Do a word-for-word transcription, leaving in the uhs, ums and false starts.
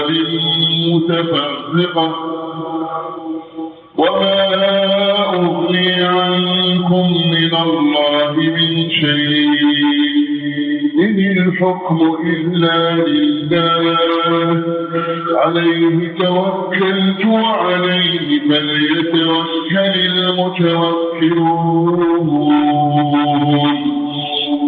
أقوال متفرقة وما أغني عنكم من الله من شيء إن الحكم إلا لله عليه توكلت وعليه فليتوكل المتوكلون